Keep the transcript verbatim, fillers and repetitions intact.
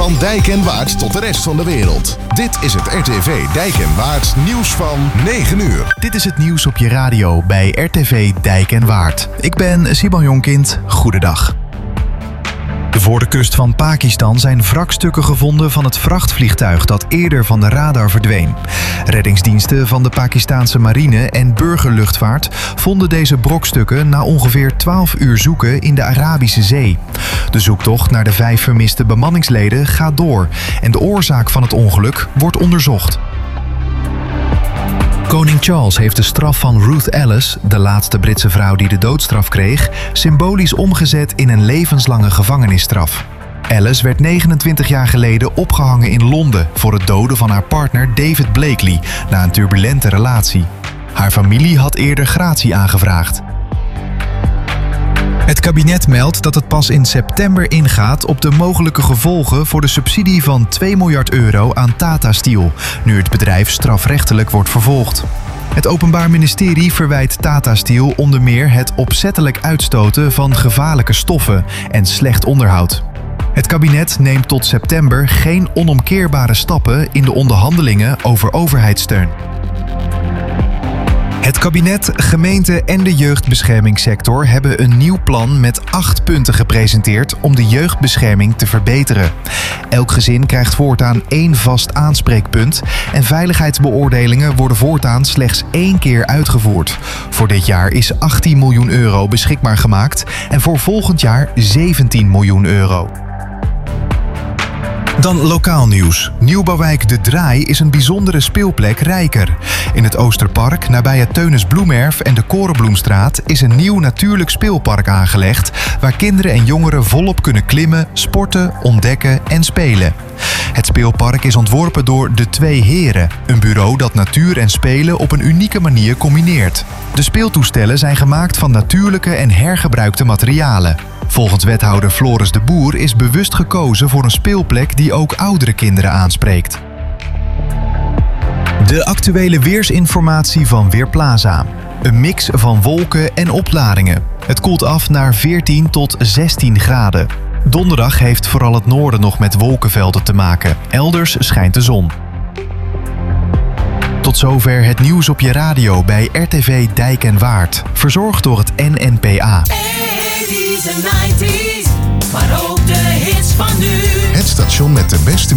Van Dijk en Waard tot de rest van de wereld. Dit is het R T V Dijk en Waard nieuws van negen uur. Dit is het nieuws op je radio bij R T V Dijk en Waard. Ik ben Simon Jonkind. Goedendag. Voor de kust van Pakistan zijn wrakstukken gevonden van het vrachtvliegtuig dat eerder van de radar verdween. Reddingsdiensten van de Pakistanse marine en burgerluchtvaart vonden deze brokstukken na ongeveer twaalf uur zoeken in de Arabische Zee. De zoektocht naar de vijf vermiste bemanningsleden gaat door en de oorzaak van het ongeluk wordt onderzocht. Koning Charles heeft de straf van Ruth Ellis, de laatste Britse vrouw die de doodstraf kreeg, symbolisch omgezet in een levenslange gevangenisstraf. Ellis werd negenentwintig jaar geleden opgehangen in Londen voor het doden van haar partner David Blakely na een turbulente relatie. Haar familie had eerder gratie aangevraagd. Het kabinet meldt dat het pas in september ingaat op de mogelijke gevolgen voor de subsidie van twee miljard euro aan Tata Steel, nu het bedrijf strafrechtelijk wordt vervolgd. Het Openbaar Ministerie verwijt Tata Steel onder meer het opzettelijk uitstoten van gevaarlijke stoffen en slecht onderhoud. Het kabinet neemt tot september geen onomkeerbare stappen in de onderhandelingen over overheidssteun. Het kabinet, gemeente en de jeugdbeschermingssector hebben een nieuw plan met acht punten gepresenteerd om de jeugdbescherming te verbeteren. Elk gezin krijgt voortaan één vast aanspreekpunt en veiligheidsbeoordelingen worden voortaan slechts één keer uitgevoerd. Voor dit jaar is achttien miljoen euro beschikbaar gemaakt en voor volgend jaar zeventien miljoen euro. Dan lokaal nieuws. Nieuwbouwwijk De Draai is een bijzondere speelplek rijker. In het Oosterpark, nabij het Teunis Bloemerf en de Korenbloemstraat, is een nieuw natuurlijk speelpark aangelegd waar kinderen en jongeren volop kunnen klimmen, sporten, ontdekken en spelen. Het speelpark is ontworpen door De Twee Heren, een bureau dat natuur en spelen op een unieke manier combineert. De speeltoestellen zijn gemaakt van natuurlijke en hergebruikte materialen. Volgens wethouder Floris de Boer is bewust gekozen voor een speelplek die ook oudere kinderen aanspreekt. De actuele weersinformatie van Weerplaza. Een mix van wolken en opklaringen. Het koelt af naar veertien tot zestien graden. Donderdag heeft vooral het noorden nog met wolkenvelden te maken. Elders schijnt de zon. Tot zover het nieuws op je radio bij R T V Dijk en Waard. Verzorgd door het N N P A. eighties en nineties, maar ook de hits van nu. Het station met de beste